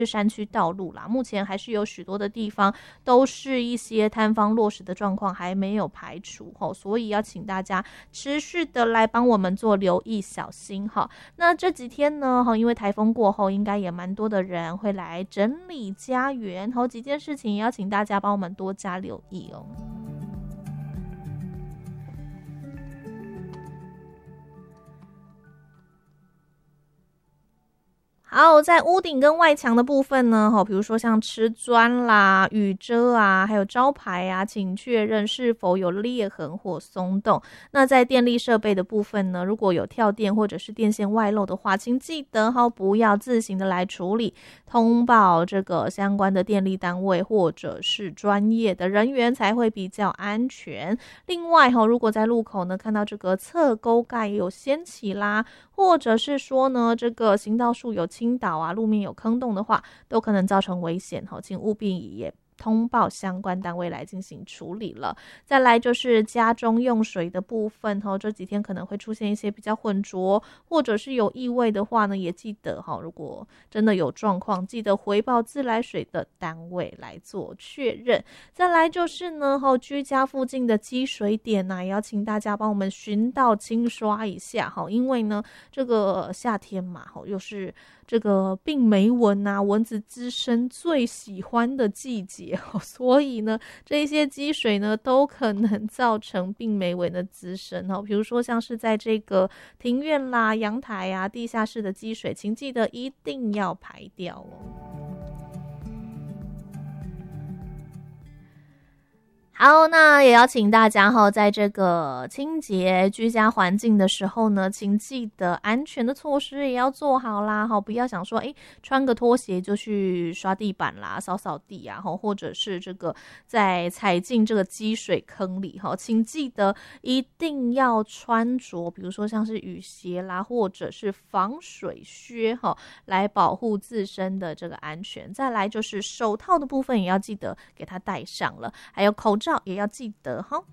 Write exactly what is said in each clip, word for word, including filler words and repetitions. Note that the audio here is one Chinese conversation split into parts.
山区道路啦，目前还是有许多的地方都是一些塌方落石的状况还没有排除齁，所以要请大家持续的来帮我们做留意小心齁。那这几天呢齁，因为台风过后应该也蛮多的人会来整理家园齁，几件事情也要请大家帮我们多加留意哦。好，在屋顶跟外墙的部分呢，比如说像瓷砖啦、雨遮啊，还有招牌啊，请确认是否有裂痕或松动。那在电力设备的部分呢，如果有跳电或者是电线外漏的话，请记得哈，不要自行的来处理，通报这个相关的电力单位或者是专业的人员才会比较安全。另外哈，如果在路口呢看到这个侧沟盖有掀起啦，或者是说呢这个行道树有倾倒啊，路面有坑洞的话，都可能造成危险，请务必也通报相关单位来进行处理了。再来就是家中用水的部分，这几天可能会出现一些比较浑浊或者是有异味的话呢，也记得如果真的有状况，记得回报自来水的单位来做确认。再来就是呢居家附近的积水点啊，也要请大家帮我们巡道清刷一下，因为呢这个夏天嘛，又是这个病媒蚊啊，蚊子滋生最喜欢的季节，所以呢这些积水呢都可能造成病媒蚊的滋生，比如说像是在这个庭院啦、阳台啊、地下室的积水，请记得一定要排掉哦。好，那也要请大家齁，在这个清洁居家环境的时候呢，请记得安全的措施也要做好啦齁，不要想说诶穿个拖鞋就去刷地板啦、扫扫地啊齁，或者是这个在踩进这个积水坑里齁，请记得一定要穿着比如说像是雨鞋啦，或者是防水靴齁，来保护自身的这个安全。再来就是手套的部分也要记得给它戴上了，还有口罩也要记得哈。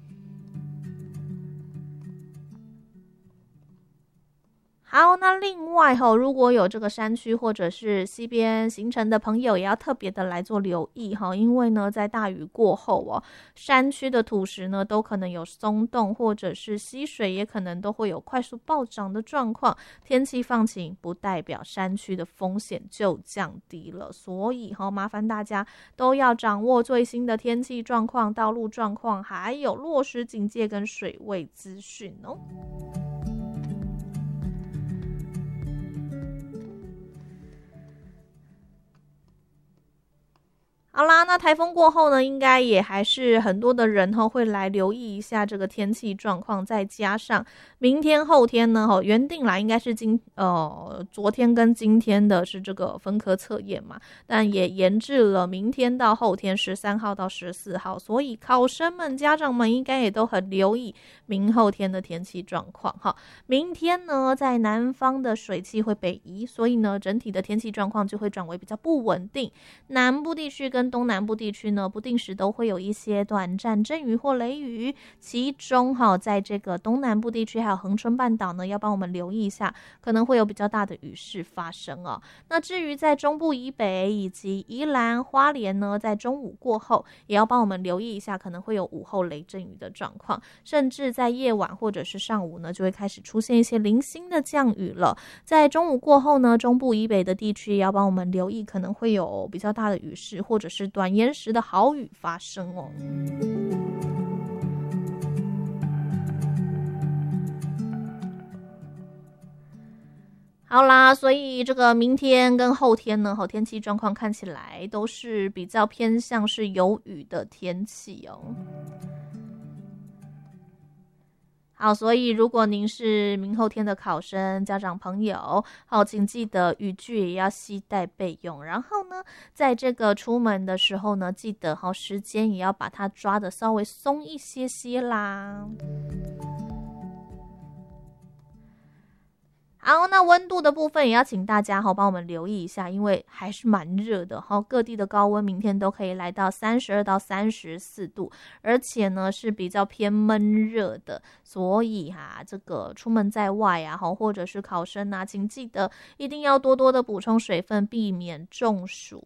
好，那另外齁，如果有这个山区或者是西边行程的朋友，也要特别的来做留意齁，因为呢在大雨过后哦，山区的土石呢都可能有松动，或者是溪水也可能都会有快速暴涨的状况。天气放晴不代表山区的风险就降低了，所以齁麻烦大家都要掌握最新的天气状况、道路状况，还有落石警戒跟水位资讯哦。好啦，那台风过后呢，应该也还是很多的人齁会来留意一下这个天气状况，再加上明天后天呢齁原定啦应该是今呃昨天跟今天的是这个分科测验嘛，但也延至了明天到后天十三号到十四号，所以考生们家长们应该也都很留意明后天的天气状况齁。明天呢在南方的水汽会北移，所以呢整体的天气状况就会转为比较不稳定，南部地区跟东南部地区呢不定时都会有一些短暂阵雨或雷雨，其中齁在这个东南部地区还有恒春半岛呢要帮我们留意一下，可能会有比较大的雨势发生哦。那至于在中部以北以及宜兰花莲呢，在中午过后也要帮我们留意一下，可能会有午后雷阵雨的状况，甚至在夜晚或者是上午呢就会开始出现一些零星的降雨了。在中午过后呢，中部以北的地区也要帮我们留意，可能会有比较大的雨势或者是短延时的豪雨发生哦。好啦，所以这个明天跟后天呢，天气状况看起来都是比较偏向是有雨的天气哦。好，所以如果您是明后天的考生、家长朋友，好，请记得雨具也要携带备用。然后呢，在这个出门的时候呢，记得好时间也要把它抓得稍微松一些些啦。好，那温度的部分也要请大家哈帮我们留意一下，因为还是蛮热的哈，各地的高温明天都可以来到三十二到三十四度，而且呢是比较偏闷热的，所以哈、啊、这个出门在外啊哈，或者是考生啊，请记得一定要多多的补充水分，避免中暑